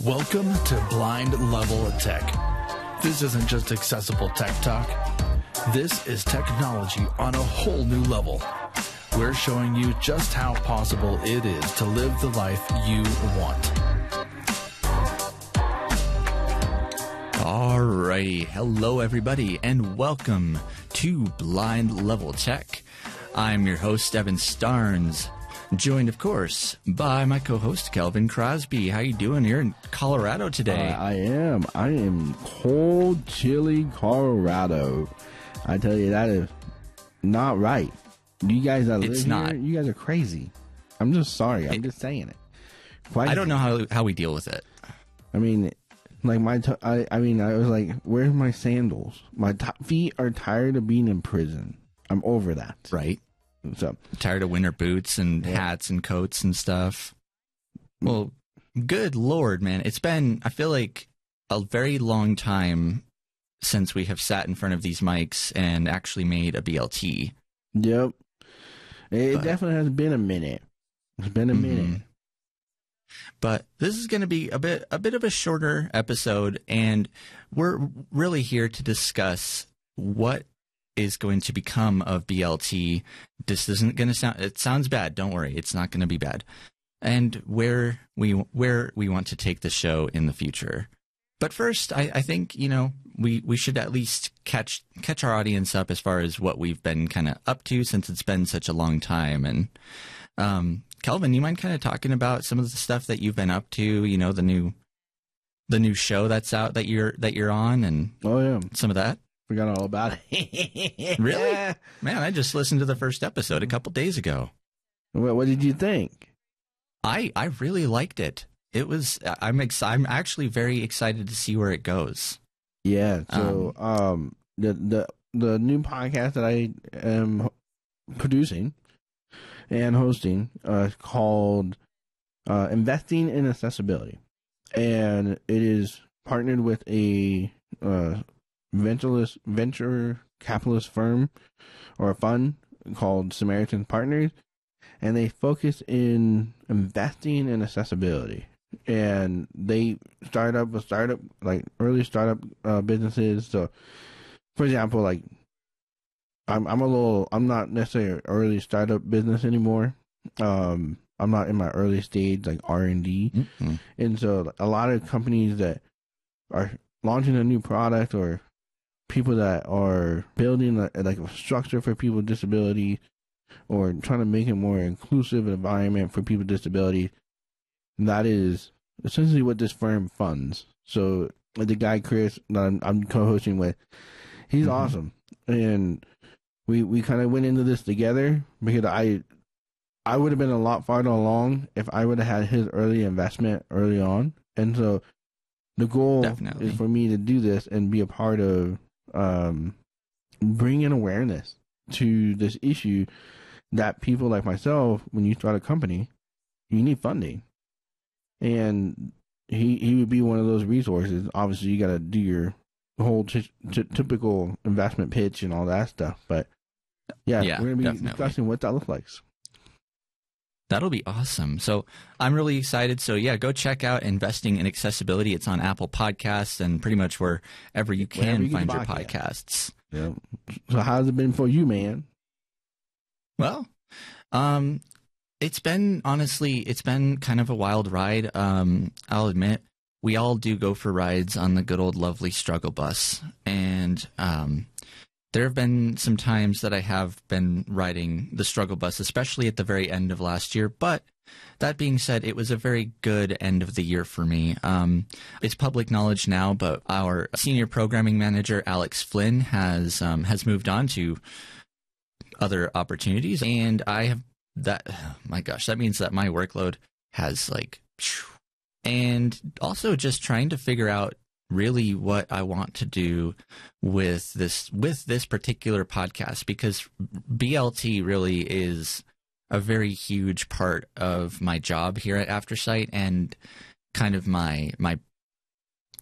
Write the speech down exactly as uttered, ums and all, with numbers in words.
Welcome to Blind Level Tech. This isn't just accessible tech talk. This is technology on a whole new level. We're showing you just how possible it is to live the life you want. Alrighty, hello everybody, and welcome to Blind Level Tech. I'm your host, Evan Starnes, joined, of course, by my co-host, Kelvin Crosby. How you doing here in Colorado today? Uh, I am. I am cold, chilly Colorado. I tell you, that is not right. You guys that live It's here, not. you guys are crazy. I'm just sorry. I'm It- just saying it. Quite I don't know how how we deal with it. I mean, like my, t- I, I mean, I was like, where's my sandals? My t- feet are tired of being in prison. I'm over that. Right? So, Tired of winter boots and Yeah. hats and coats and stuff. Well, good Lord, man. It's been, I feel like, a very long time since we have sat in front of these mics and actually made a B L T. yep. It But- definitely has been a minute. It's been a Mhm. minute. But this is going to be a bit a bit of a shorter episode, and we're really here to discuss what is going to become of B L T. This isn't going to sound it sounds bad, don't worry, it's not going to be bad. And where we where we want to take the show in the future. But first, I, I think, you know, we, we should at least catch catch our audience up as far as what we've been kind of up to since it's been such a long time. And um, Kelvin, you mind kind of talking about some of the stuff that you've been up to? You know, the new the new show that's out that you're that you're on, and Oh, yeah. some of that. Forgot all about it. Really? Man, I just listened to the first episode a couple days ago. What, what did you think? I I really liked it. It was I'm ex- I'm actually very excited to see where it goes. Yeah, so um, the the the new podcast that I am ho- producing and hosting uh, is called uh, Investing in Accessibility, and it is partnered with a uh, ventureless venture capitalist firm or a fund called Samaritan Partners, and they focus in investing in accessibility. And they start up a startup, like early startup uh, businesses. So, for example, like I'm, I'm a little, I'm not necessarily an early startup business anymore. Um, I'm not in my early stage, like R and D. Mm-hmm. And so a lot of companies that are launching a new product, or people that are building a, like a structure for people with disabilities, or trying to make a more inclusive environment for people with disabilities, that is essentially what this firm funds. So the guy Chris that I'm, I'm co-hosting with, he's Mhm. awesome, and we we kind of went into this together because I I would have been a lot farther along if I would have had his early investment early on. And so the goal Definitely. is for me to do this and be a part of um, bringing awareness to this issue that people like myself, when you start a company, you need funding. And he he would be one of those resources. Obviously, you got to do your whole t- t- typical investment pitch and all that stuff. But yeah, Yeah, we're going to be definitely. discussing what that looks like. That'll be awesome. So I'm really excited. So yeah, go check out Investing in Accessibility. It's on Apple Podcasts and pretty much wherever you can Wherever you get find your your podcasts. podcasts. Yeah. So how's it been for you, man? Well, um, it's been honestly, it's been kind of a wild ride. Um, I'll admit, we all do go for rides on the good old lovely struggle bus, and um, there have been some times that I have been riding the struggle bus, especially at the very end of last year. But that being said, it was a very good end of the year for me. Um, it's public knowledge now, but our senior programming manager, Alex Flynn, has um, has moved on to other opportunities, and I have that. Oh my gosh, that means that my workload has like, phew. And also just trying to figure out really what I want to do with this with this particular podcast, because B L T really is a very huge part of my job here at AfterSight and kind of my my